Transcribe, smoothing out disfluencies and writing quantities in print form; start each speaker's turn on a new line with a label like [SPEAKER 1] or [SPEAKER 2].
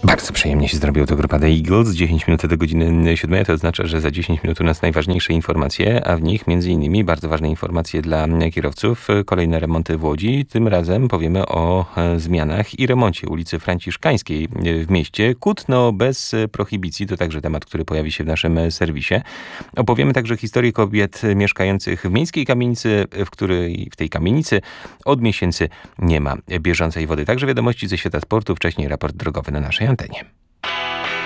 [SPEAKER 1] Bardzo przyjemnie się zrobiło to grupa The Eagles. 10 minut do godziny 7. To oznacza, że za 10 minut u nas najważniejsze informacje, a w nich m.in. bardzo ważne informacje dla kierowców. Kolejne remonty w Łodzi. Tym razem powiemy o zmianach i remoncie ulicy Franciszkańskiej w mieście. Kutno bez prohibicji to także temat, który pojawi się w naszym serwisie. Opowiemy także historię kobiet mieszkających w miejskiej kamienicy, w tej kamienicy od miesięcy nie ma bieżącej wody. Także wiadomości ze świata sportu, wcześniej raport drogowy na naszej antenie.